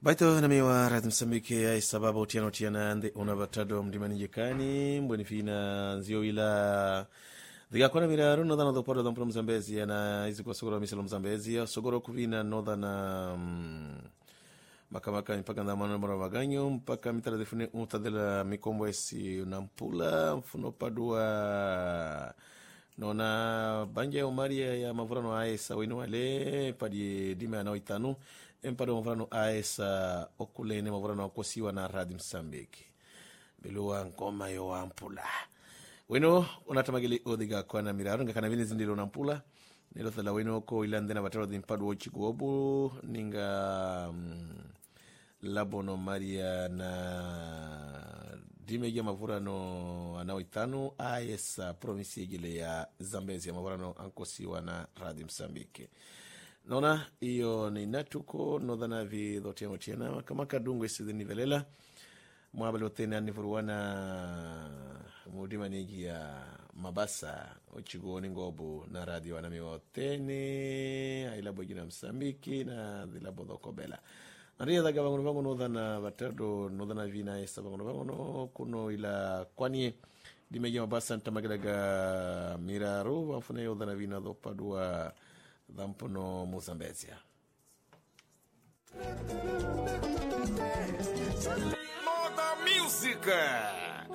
Baito na miwa radu msambike ya sababu tiana ande unabatado mdimani jekani mbweni fina nzio ila dhiga kwa na miraru nodha na dhopado dhampula Mzambezi ya na hizi kwa sogoro wa misalo Mzambezi ya sogoro kuvina nodha na makamaka mpaka ndamano mbara waganyo mpaka mitara defune utadela mikombo esi unampula mfuno padua nona banja ya umaria ya mavurano aesa wino wale padi dime ya naoitanu empado mavurano aesa okulene mavurano wakosiwa na radi Msambiki biluwa ngoma yo wampula wino unatamagili odhiga kwa na miraru nga kanavini zindilo unampula nilo thala wino ko ilandena bataro dhimpadu ochikuobu ninga labono maria na dimeja mavurano anaoitanu aesa provinsi gile ya Zambezi ya mavurano ankosiwa na radi Msambiki nona iyo ni natuko nodhana vi dhotiamo tiena kama kadungu isi nivelela mwabali otene anifuruwana mudima nigi ya mabasa ochiguoni ngobu na radio wanamiwa otene ailabo gina Msambiki na dhilabo dhokobela Naria daga bangono bangono nodhana batado nodhana vina esa bangono bangono kuno ila kwani dimeja mabasa ntamagalaga miraru wafune yodhana vina dhopadua dhampono Muzambezia Moda Música.